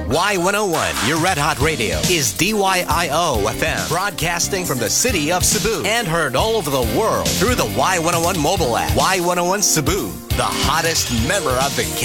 Y101, your Red Hot Radio, is DYIO FM, broadcasting from the city of Cebu and heard all over the world through the Y101 mobile app. Y101 Cebu, the hottest member of the K